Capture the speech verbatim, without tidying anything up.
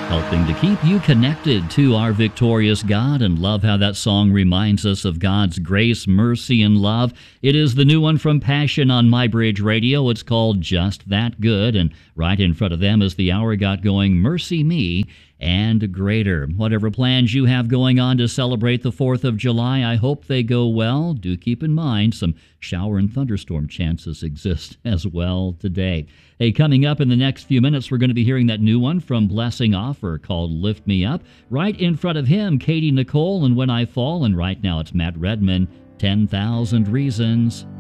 helping to keep you connected to our victorious God, and love how that song reminds us of God's grace, mercy, and love. It is the new one from Passion on MyBridge Radio. It's called Just That Good, and right in front of them as the hour got going, Mercy Me and Greater. Whatever plans you have going on to celebrate the fourth of July, I hope they go well. Do keep in mind some shower and thunderstorm chances exist as well today. Hey, coming up in the next few minutes, we're going to be hearing that new one from Blessing Offer called Lift Me Up. Right in front of him, Katie Nicole and When I Fall, and right now it's Matt Redman, ten thousand Reasons.